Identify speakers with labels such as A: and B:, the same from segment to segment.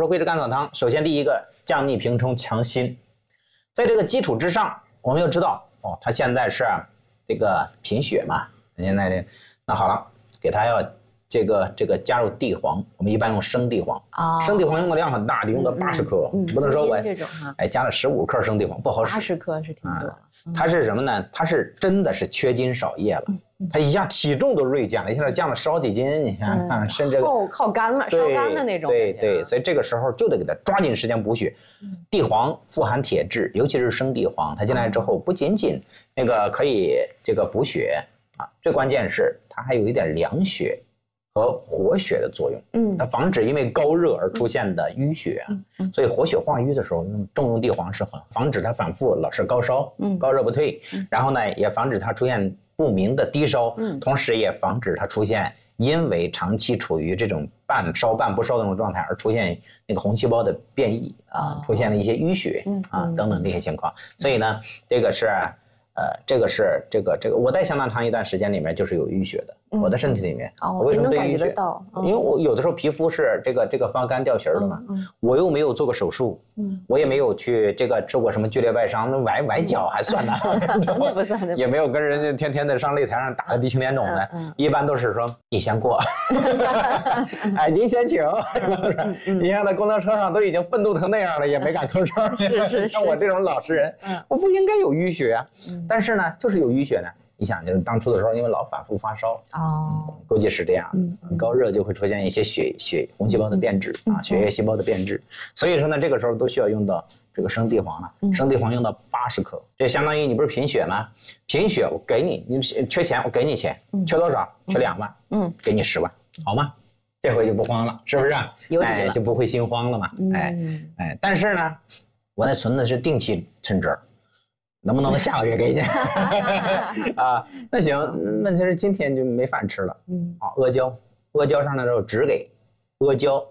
A: 桂枝甘草汤，首先第一个降逆平冲强心，在这个基础之上，我们要知道哦，他现在是这个贫血嘛，现在这那好了，给他要这个加入地黄，我们一般用生地黄，生地黄用的量很大，得用到80克，不能说我加了15克生地黄不好使。
B: 80克是挺多了。
A: 它是什么呢？它是真的是缺斤少液了，它一下体重都锐降了，一下降了10好几斤，你看，甚至
B: 靠干了，烧干的那种。
A: 对，所以这个时候就得给它抓紧时间补血。地黄富含铁质，尤其是生地黄，它进来之后不仅仅那个可以这个补血啊，最关键是它还有一点凉血和活血的作用，它防止因为高热而出现的淤血，所以活血化瘀的时候重用地黄是很防止它反复老是高烧，高热不退，然后呢也防止它出现不明的低烧，同时也防止它出现因为长期处于这种半烧半不烧的那种状态而出现那个红细胞的变异啊，出现了一些淤血啊等等这些情况，所以呢这个是这个我在相当长一段时间里面就是有淤血的，我的身体里面，我为什么对淤血？因为我有的时候皮肤是这个发干掉皮的嘛，我又没有做过手术，我也没有去这个受过什么剧烈外伤，那崴脚还算呢，
B: 那不算，也
A: 没有跟人家天天的上擂台上打得鼻青脸肿的，一般都是说你先过，哎您先请，你看在公交车上都已经愤怒成那样了，也没敢吭声，
B: 是
A: 像我这种老实人，我不应该有淤血啊。但是呢，就是有淤血呢。你想，就是当初的时候，因为老反复发烧，估计是这样，高热就会出现一些血红细胞的变质啊，血液细胞的变质。所以说呢，这个时候都需要用到这个生地黄了。生地黄用到80克，这相当于你不是贫血吗？贫血我给你，你缺钱我给你钱，缺多少？缺2万，给你10万，好吗？这回就不慌了，是不是？哎，就不会心慌了嘛。哎，但是呢，我那存的是定期存折。能不能下个月给你啊？那行，问题是今天就没饭吃了。阿胶上来之后只给阿胶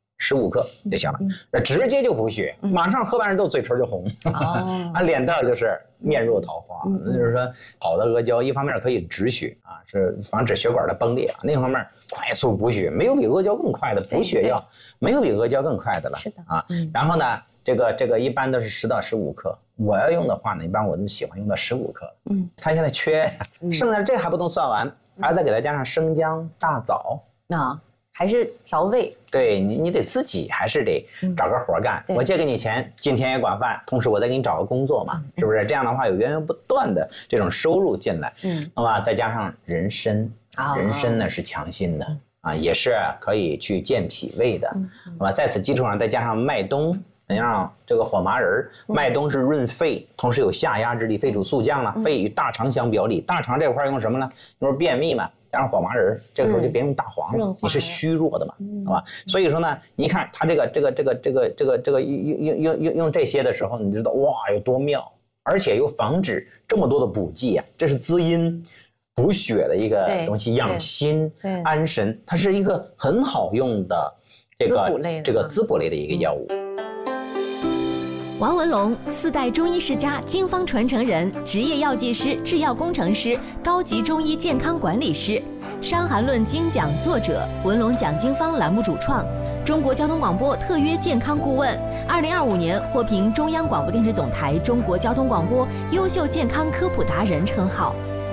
A: 15克就行了，直接就补血，马上喝完之后嘴唇就红，脸蛋就是面若桃花。就是说，好的阿胶一方面可以止血啊，是防止血管的崩裂啊；另一方面快速补血，没有比阿胶更快的补血药，没有比阿胶更快的了。
B: 是的
A: 啊，然后呢？这个一般都是10到15克，我要用的话呢，一般我们喜欢用到15克。他现在缺，剩下这还不能算完，还要再给它加上生姜、大枣。
B: 还是调味。
A: 对你得自己还是得找个活干。我借给你钱，今天也管饭，同时我再给你找个工作嘛，是不是？这样的话有源源不断的这种收入进来。那么再加上人参，人参呢是强心的啊，也是可以去健脾胃的。那么在此基础上再加上麦冬。让这个火麻仁，麦冬是润肺，同时有下压之力，肺主速降了。肺与大肠相表里，大肠这块用什么呢？就是便秘嘛，加上火麻仁，这个时候就别用大黄了，你是虚弱的嘛，好吧？所以说呢，你看它这个用这些的时候，你知道哇有多妙，而且又防止这么多的补剂啊，这是滋阴补血的一个东西，养心安神，它是一个很好用的。这个滋补类的一个药物。
C: 王文龙4代中医世家，经方传承人，职业药剂师、制药工程师，高级中医健康管理师，《伤寒论》精讲作者，文龙讲经方栏目主创，中国交通广播特约健康顾问，2025年获评中央广播电视总台中国交通广播优秀健康科普达人称号。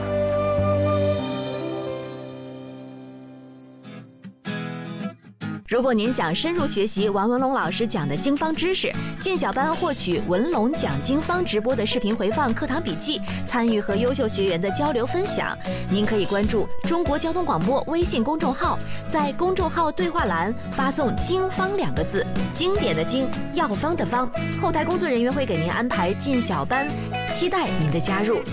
C: 如果您想深入学习王文龙老师讲的经方知识，进小班获取文龙讲经方直播的视频回放、课堂笔记，参与和优秀学员的交流分享，您可以关注中国交通广播微信公众号，在公众号对话栏发送“经方”2个字，经典的经，药方的方，后台工作人员会给您安排进小班，期待您的加入。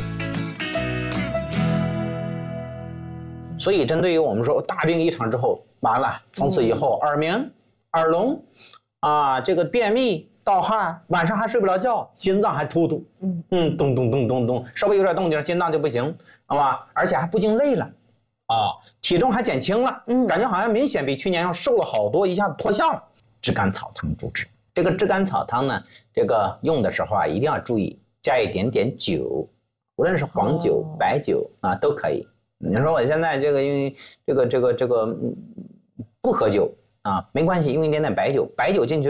A: 所以针对于我们说大病一场之后，完了，从此以后耳鸣、耳聋啊，这个便秘、盗汗，晚上还睡不着觉，心脏还突突，咚咚咚咚咚，稍微有点动静，心脏就不行，好吧？而且还不经累了，体重还减轻了，感觉好像明显比去年要瘦了好多，一下子脱相了。炙甘草汤主治。这个炙甘草汤呢，这个用的时候啊，一定要注意加一点点酒，无论是黄酒、白酒啊都可以。你说我现在这个因为这个不喝酒啊，没关系，用一点点白酒，白酒进去。